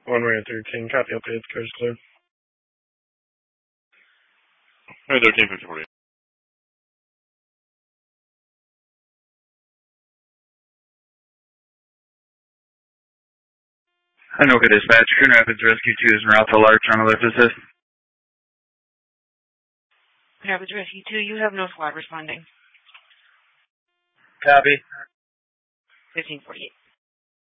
One-way at 13. Copy updates. Car's cleared. Hey, 1350. Anoka Dispatch, Coon Rapids Rescue 2 is en route to Larch on alert assist. Coon Rapids Rescue 2, you have no squad responding. Copy. 1548.